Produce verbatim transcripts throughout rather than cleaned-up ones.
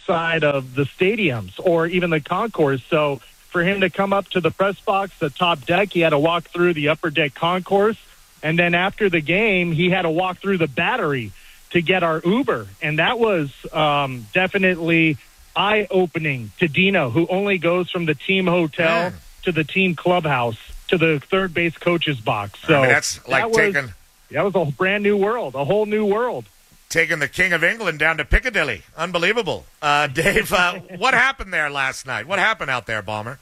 backside of the stadiums or even the concourse. So for him to come up to the press box, the top deck, he had to walk through the upper deck concourse. And then after the game, he had to walk through the Battery to get our Uber. And that was um, definitely eye-opening to Dino, who only goes from the team hotel mm. to the team clubhouse to the third base coach's box. So I mean, that's like that was, taking that was a brand new world, a whole new world. Taking the King of England down to Piccadilly. Unbelievable. Uh, Dave, uh, what happened there last night? What happened out there, Bomber?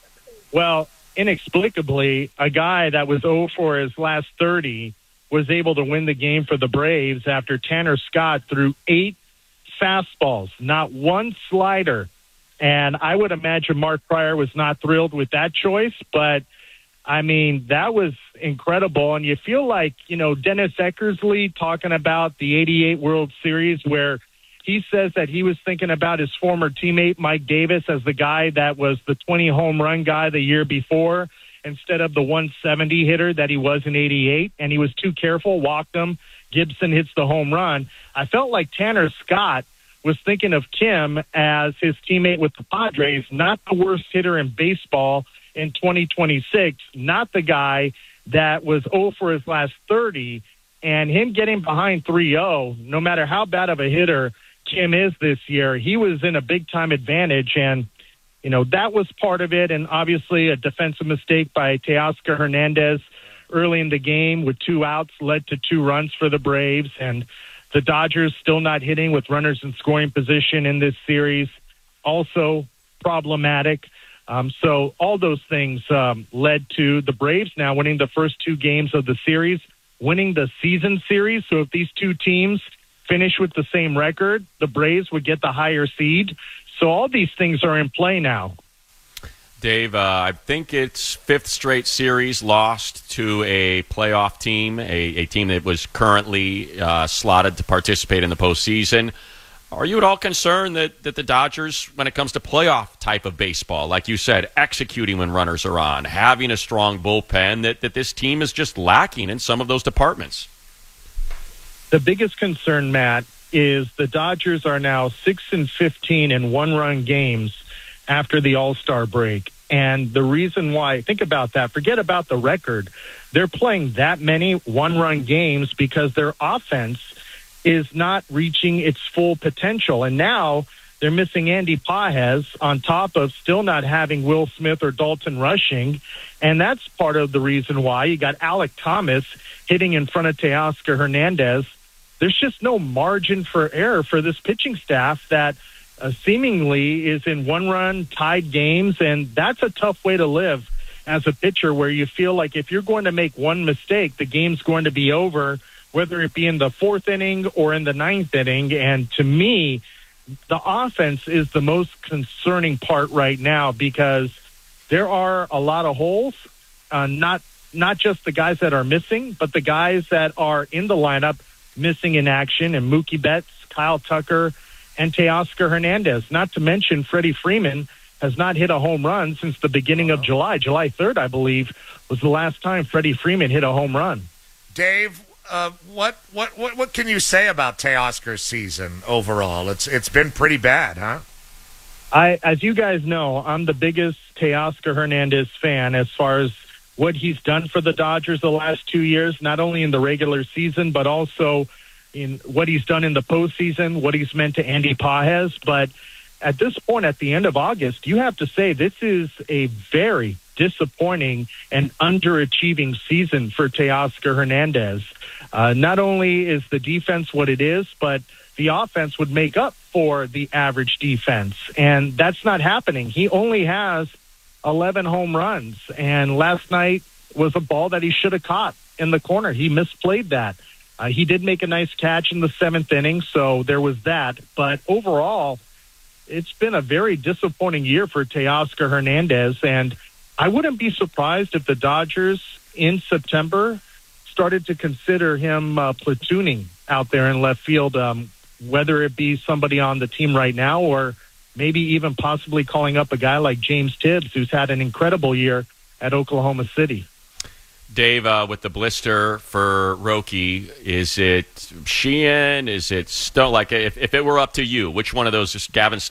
Well, inexplicably, a guy that was oh for his last thirty was able to win the game for the Braves after Tanner Scott threw eight fastballs, not one slider. And I would imagine Mark Prior was not thrilled with that choice, but I mean, that was incredible. And you feel like, you know, Dennis Eckersley talking about the eighty-eight World Series, where he says that he was thinking about his former teammate Mike Davis as the guy that was the twenty home run guy the year before instead of the one seventy hitter that he was in eighty-eight, and he was too careful, walked him. Gibson hits the home run. I felt like Tanner Scott was thinking of Kim as his teammate with the Padres, not the worst hitter in baseball in twenty twenty-six, not the guy that was oh for his last thirty, and him getting behind three oh, no matter how bad of a hitter Kim is this year, he was in a big-time advantage, and, you know, that was part of it, and obviously a defensive mistake by Teoscar Hernandez early in the game with two outs led to two runs for the Braves, and the Dodgers still not hitting with runners in scoring position in this series, also problematic. Um, so all those things um, led to the Braves now winning the first two games of the series, winning the season series. So if these two teams finish with the same record, the Braves would get the higher seed. So all these things are in play now. Dave, uh, I think it's fifth straight series lost to a playoff team, a, a team that was currently uh, slotted to participate in the postseason. Are you at all concerned that, that the Dodgers, when it comes to playoff type of baseball, like you said, executing when runners are on, having a strong bullpen, that, that this team is just lacking in some of those departments? The biggest concern, Matt, is the Dodgers are now six and fifteen in one-run games after the All-Star break. And the reason why, think about that, forget about the record. They're playing that many one-run games because their offense is not reaching its full potential. And now they're missing Andy Pages on top of still not having Will Smith or Dalton rushing. And that's part of the reason why you got Alek Thomas hitting in front of Teoscar Hernandez. There's just no margin for error for this pitching staff that uh, seemingly is in one-run tied games. And that's a tough way to live as a pitcher, where you feel like if you're going to make one mistake, the game's going to be over, whether it be in the fourth inning or in the ninth inning. And to me, the offense is the most concerning part right now, because there are a lot of holes, uh, not not just the guys that are missing, but the guys that are in the lineup missing in action, and Mookie Betts, Kyle Tucker, and Teoscar Hernandez. Not to mention Freddie Freeman has not hit a home run since the beginning of July. July third, I believe, was the last time Freddie Freeman hit a home run. Dave, Uh, what, what what what can you say about Teoscar's season overall? It's it's been pretty bad, huh? I, as you guys know, I'm the biggest Teoscar Hernandez fan as far as what he's done for the Dodgers the last two years, not only in the regular season, but also in what he's done in the postseason, what he's meant to Andy Pages. But at this point, at the end of August, you have to say this is a very disappointing and underachieving season for Teoscar Hernandez. Uh, not only is the defense what it is, but the offense would make up for the average defense. And that's not happening. He only has eleven home runs. And last night was a ball that he should have caught in the corner. He misplayed that. Uh, he did make a nice catch in the seventh inning, so there was that. But overall, it's been a very disappointing year for Teoscar Hernandez. And I wouldn't be surprised if the Dodgers in September started to consider him uh, platooning out there in left field, um, whether it be somebody on the team right now or maybe even possibly calling up a guy like James Tibbs, who's had an incredible year at Oklahoma City. Dave, uh, with the blister for Roki, is it Sheehan? Is it Stone? Like, if, if it were up to you, which one of those, just Gavin